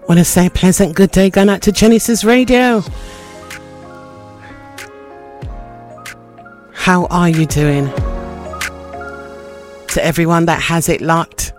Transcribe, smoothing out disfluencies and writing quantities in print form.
Want to say a pleasant good day going out to Genesis Radio. How are you doing? To everyone that has it locked,